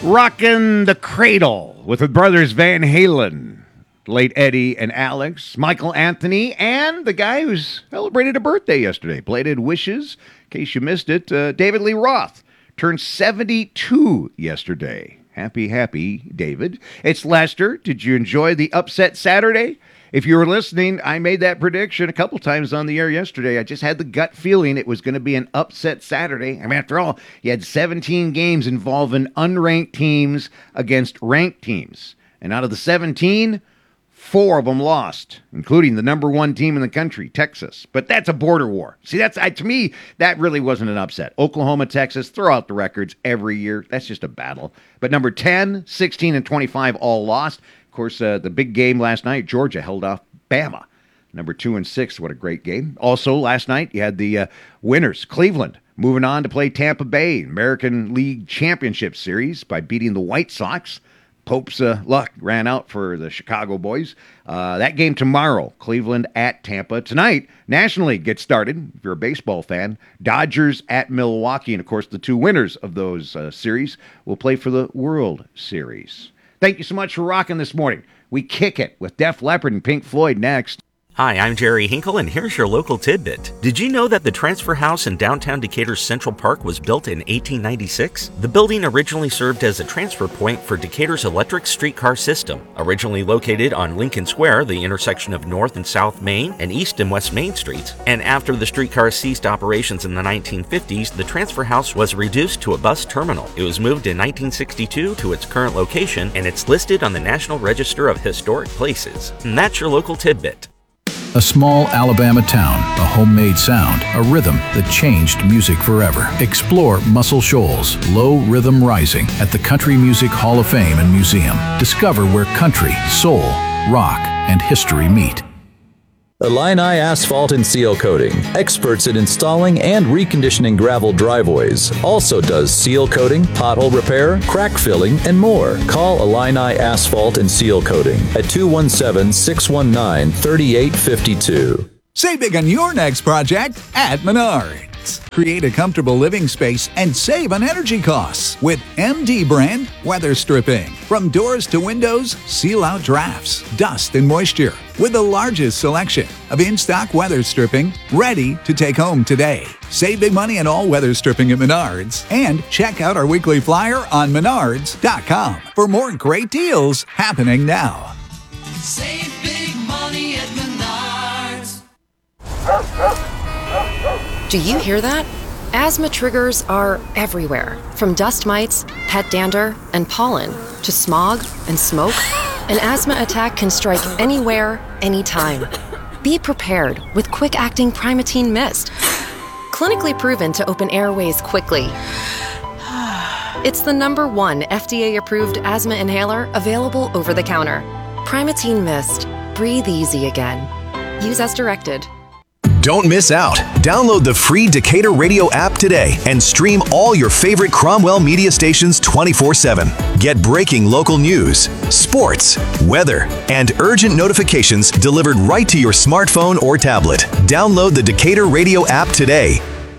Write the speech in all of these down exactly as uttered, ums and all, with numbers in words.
Rockin' the Cradle with the brothers Van Halen, late Eddie and Alex, Michael Anthony, and the guy who's celebrated a birthday yesterday, belated wishes. In case you missed it, uh, David Lee Roth turned seventy-two yesterday. Happy, happy, David. It's Lester. Did you enjoy the upset Saturday? If you were listening, I made that prediction a couple times on the air yesterday. I just had the gut feeling it was going to be an upset Saturday. I mean, after all, you had seventeen games involving unranked teams against ranked teams. And out of the seventeen, four of them lost, including the number one team in the country, Texas. But that's a border war. See, that's I, to me, that really wasn't an upset. Oklahoma, Texas, throw out the records every year. That's just a battle. But number ten, sixteen, and twenty-five all lost. Of course, uh, the big game last night, Georgia held off Bama. Number two and six, what a great game. Also, last night, you had the uh, winners, Cleveland, moving on to play Tampa Bay, American League Championship Series by beating the White Sox. Pope's uh, luck ran out for the Chicago boys. Uh, that game tomorrow, Cleveland at Tampa. Tonight, National League gets started, if you're a baseball fan. Dodgers at Milwaukee. And, of course, the two winners of those uh, series will play for the World Series. Thank you so much for rocking this morning. We kick it with Def Leppard and Pink Floyd next. Hi, I'm Jerry Hinkle, and here's your local tidbit. Did you know that the transfer house in downtown Decatur's Central Park was built in eighteen ninety-six? The building originally served as a transfer point for Decatur's electric streetcar system. Originally located on Lincoln Square, the intersection of North and South Main and East and West Main Streets, and after the streetcars ceased operations in the nineteen fifties, the transfer house was reduced to a bus terminal. It was moved in nineteen sixty-two to its current location, and it's listed on the National Register of Historic Places. And that's your local tidbit. A small Alabama town, a homemade sound, a rhythm that changed music forever. Explore Muscle Shoals, Low Rhythm Rising at the Country Music Hall of Fame and Museum. Discover where country, soul, rock, and history meet. Illini Asphalt and Seal Coating, experts in installing and reconditioning gravel driveways. Also does seal coating, pothole repair, crack filling, and more. Call Illini Asphalt and Seal Coating at two one seven, six one nine, three eight five two. Save big on your next project at Menards. Create a comfortable living space and save on energy costs with M D brand weather stripping. From doors to windows, seal out drafts, dust, and moisture with the largest selection of in-stock weather stripping ready to take home today. Save big money on all weather stripping at Menards and check out our weekly flyer on menards dot com for more great deals happening now. Save big money at Menards. Do you hear that? Asthma triggers are everywhere, from dust mites, pet dander, and pollen, to smog and smoke. An asthma attack can strike anywhere, anytime. Be prepared with quick-acting Primatene Mist. Clinically proven to open airways quickly. It's the number one F D A-approved asthma inhaler available over the counter. Primatene Mist. Breathe easy again. Use as directed. Don't miss out. Download the free Decatur Radio app today and stream all your favorite Cromwell media stations twenty-four seven. Get breaking local news, sports, weather, and urgent notifications delivered right to your smartphone or tablet. Download the Decatur Radio app today.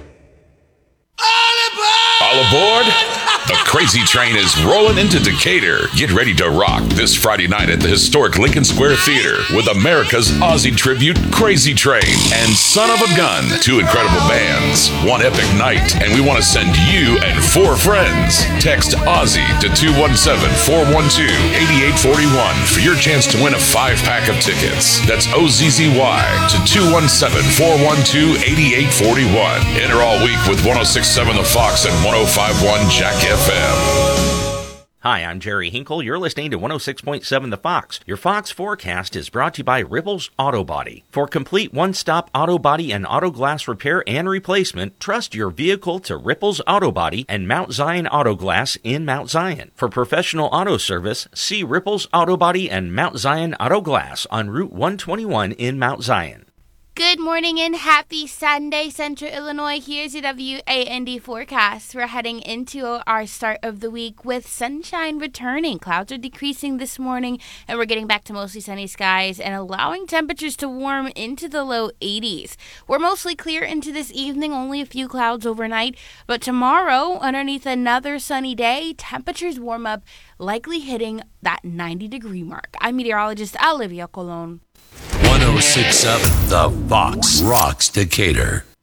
All aboard! The Crazy Train is rolling into Decatur. Get ready to rock this Friday night at the historic Lincoln Square Theater with America's Aussie tribute, Crazy Train, and Son of a Gun. Two incredible bands, one epic night, and we want to send you and four friends. Text Aussie to two one seven, four one two, eight eight four one for your chance to win a five-pack of tickets. That's O Z Z Y to two one seven, four one two, eight eight four one. Enter all week with one oh six point seven The Fox and one oh five point one Jack F M. Hi, I'm Jerry Hinkle. You're listening to one oh six point seven The Fox. Your Fox forecast is brought to you by Ripples Auto Body. For complete one-stop auto body and auto glass repair and replacement, trust your vehicle to Ripples Auto Body and Mount Zion Auto Glass in Mount Zion. For professional auto service, see Ripples Auto Body and Mount Zion Auto Glass on Route one twenty-one in Mount Zion. Good morning and happy Sunday, Central Illinois. Here's your W A N D forecast. We're heading into our start of the week with sunshine returning. Clouds are decreasing this morning, and we're getting back to mostly sunny skies and allowing temperatures to warm into the low eighties. We're mostly clear into this evening, only a few clouds overnight. But tomorrow, underneath another sunny day, temperatures warm up, likely hitting that ninety degree mark. I'm meteorologist Olivia Colon. one oh six point seven The Fox rocks Decatur.